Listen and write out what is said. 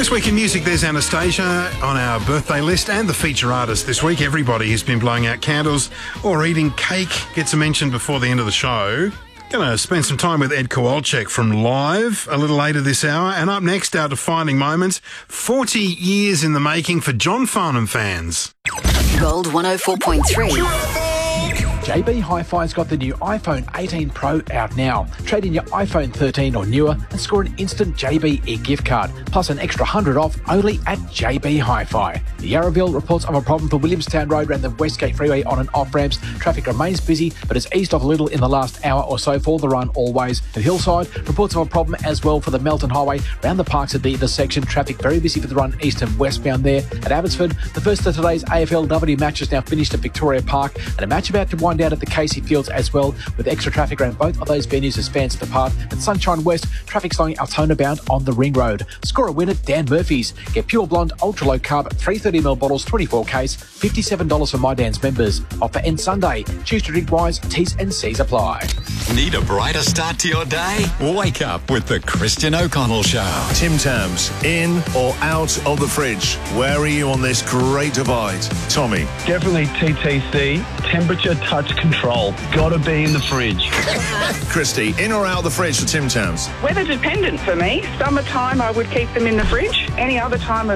This week in music, there's Anastasia on our birthday list and the feature artist this week. Everybody who's been blowing out candles or eating cake gets a mention before the end of the show. Going to spend some time with Ed Kowalczyk from Live a little later this hour. And up next, our defining moment, 40 years in the making for John Farnham fans. Gold 104.3. JB Hi-Fi's got the new iPhone 18 Pro out now. Trade in your iPhone 13 or newer and score an instant JB e-gift card, plus an extra $100 off only at JB Hi-Fi. The Yarraville reports of a problem for Williamstown Road around the Westgate Freeway on and off ramps. Traffic remains busy, but has eased off a little in the last hour or so for the run all ways. The Hillside reports of a problem as well for the Melton Highway around the parks at the intersection. Traffic very busy for the run east and westbound there. At Abbotsford, the first of today's AFLW matches now finished at Victoria Park, and a match about to wind down at the Casey Fields as well, with extra traffic around both of those venues as fans depart. At Sunshine West, traffic slowing Altona bound on the Ring Road. Score a win at Dan Murphy's. Get Pure Blonde Ultra Low Carb 330ml bottles, 24Ks, $57 for My Dan's members. Offer ends Sunday. Choose to drink wise. T's and C's apply. Need a brighter start to your day? Wake up with the Christian O'Connell Show. Tim Tams, in or out of the fridge? Where are you on this great divide? Tommy. Definitely TTC, temperature touch control. Gotta be in the fridge. Christy, in or out of the fridge for Tim Tams? Weather dependent for me. Summertime, I would keep them in the fridge. Any other time of